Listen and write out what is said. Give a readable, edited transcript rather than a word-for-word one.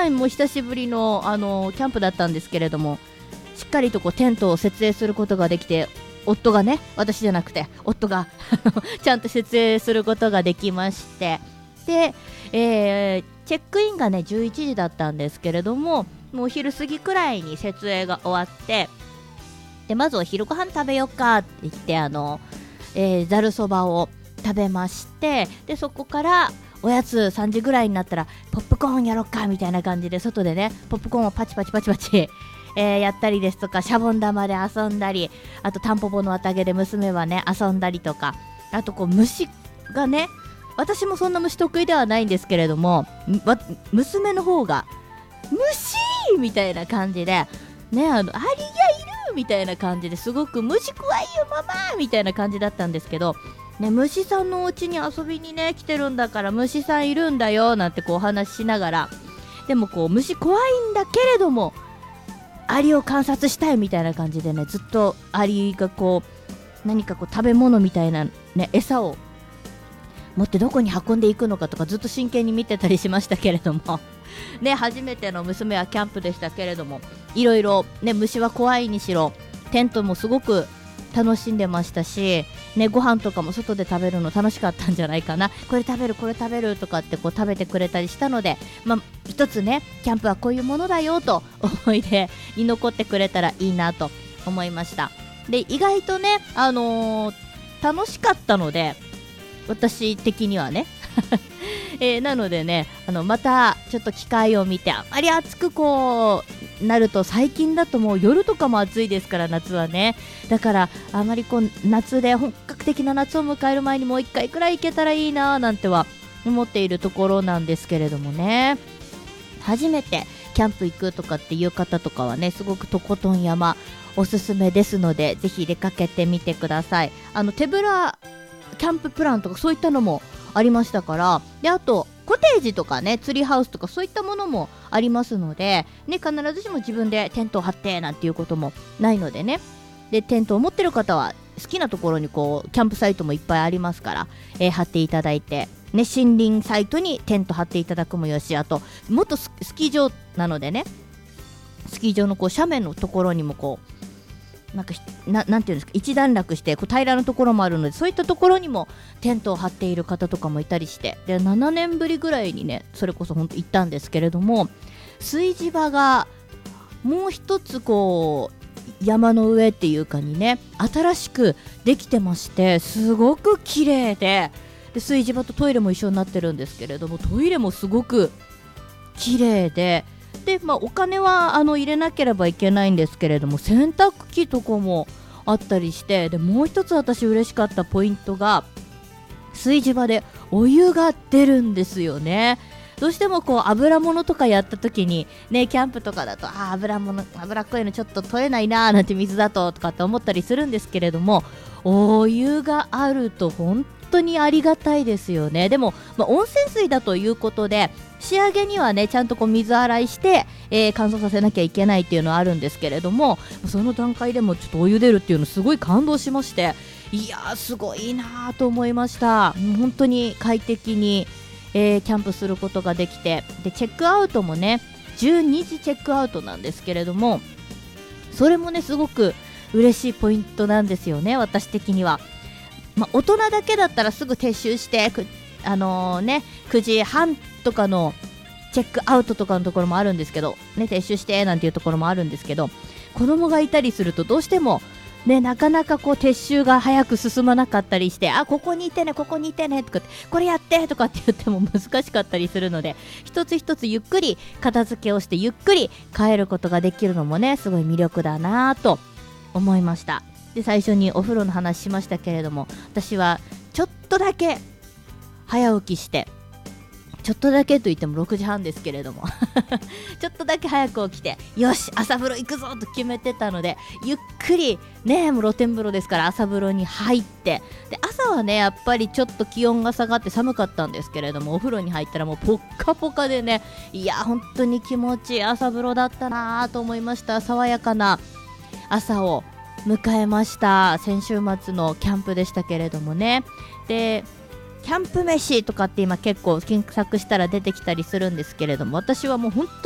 いもう久しぶりの、キャンプだったんですけれども、しっかりとこうテントを設営することができて、夫がね、私じゃなくて夫がちゃんと設営することができまして、で、チェックインがね11時だったんですけれども、もうお昼過ぎくらいに設営が終わって、でまずお昼ご飯食べようかって言ってざるそばを食べまして、でそこからおやつ3時ぐらいになったらポップコーンやろっかみたいな感じで、外でねポップコーンをパチパチパチパチ、やったりですとか、シャボン玉で遊んだり、あとタンポポの綿毛で娘はね遊んだりとか、あとこう虫がね、私もそんな虫得意ではないんですけれども、娘の方が虫みたいな感じでね、アリがいるみたいな感じですごく虫怖いよママみたいな感じだったんですけど、ね、虫さんのお家に遊びにね来てるんだから虫さんいるんだよなんてこうお話ししながら、でもこう虫怖いんだけれどもアリを観察したいみたいな感じでね、ずっとアリがこう何かこう食べ物みたいなね餌を持ってどこに運んでいくのかとかずっと真剣に見てたりしましたけれどもね、初めての娘はキャンプでしたけれども、いろいろね虫は怖いにしろテントもすごく楽しんでましたし、ね、ご飯とかも外で食べるの楽しかったんじゃないかな。これ食べるこれ食べるとかってこう食べてくれたりしたので、一つねキャンプはこういうものだよと思い出に残ってくれたらいいなと思いました。で意外とね、楽しかったので私的にはねなのでね、またちょっと機会を見て、あまり暑くこうなると、最近だともう夜とかも暑いですから、夏はね。だからあまりこう夏で本格的な夏を迎える前にもう1回くらい行けたらいいななんては思っているところなんですけれどもね、初めてキャンプ行くとかっていう方とかはね、すごくとことん山おすすめですので、ぜひ出かけてみてください。手ぶらキャンププランとかそういったのもありましたから、であとコテージとかね、ツリーハウスとかそういったものもありますので、ね、必ずしも自分でテントを張ってなんていうこともないのでね、でテントを持ってる方は好きなところにこうキャンプサイトもいっぱいありますから、張っていただいて、ね、森林サイトにテント張っていただくもよし、あともっとスキー場なのでね、スキー場のこう斜面のところにもこうなんていうんですか、一段落してこう平らなところもあるので、そういったところにもテントを張っている方とかもいたりして、で7年ぶりぐらいにねそれこそ本当行ったんですけれども、炊事場がもう一つこう山の上っていうかにね新しくできてまして、すごく綺麗で、炊事場とトイレも一緒になってるんですけれども、トイレもすごく綺麗で、お金は入れなければいけないんですけれども、洗濯機とかもあったりして、でもう一つ私嬉しかったポイントが、炊事場でお湯が出るんですよね。どうしてもこう油物とかやった時にね、キャンプとかだと脂っこいのちょっと取れないなーなんて、水だとかって思ったりするんですけれども、お湯があると本当にありがたいですよね。でも、温泉水だということで仕上げにはねちゃんとこう水洗いして、乾燥させなきゃいけないっていうのはあるんですけれども、その段階でもちょっとお湯出るっていうのすごい感動しまして、いやーすごいなと思いました。もう本当に快適に、キャンプすることができて、でチェックアウトもね12時チェックアウトなんですけれども、それもねすごく嬉しいポイントなんですよね、私的には。大人だけだったらすぐ撤収して9時半とかのチェックアウトとかのところもあるんですけど、ね、撤収してなんていうところもあるんですけど、子供がいたりするとどうしてもね、なかなかこう撤収が早く進まなかったりして、ここにいてねここにいてねとかこれやってとかって言っても難しかったりするので、一つ一つゆっくり片付けをしてゆっくり帰ることができるのもねすごい魅力だなと思いました。で最初にお風呂の話しましたけれども、私はちょっとだけ早起きして、ちょっとだけといっても6時半ですけれどもちょっとだけ早く起きて、よし朝風呂行くぞと決めてたので、ゆっくりね、もう露天風呂ですから朝風呂に入って、で朝はねやっぱりちょっと気温が下がって寒かったんですけれども、お風呂に入ったらもうポッカポカでね、いや本当に気持ちいい朝風呂だったなと思いました。爽やかな朝を迎えました。先週末のキャンプでしたけれどもね。でキャンプ飯とかって今結構検索したら出てきたりするんですけれども、私はもう本当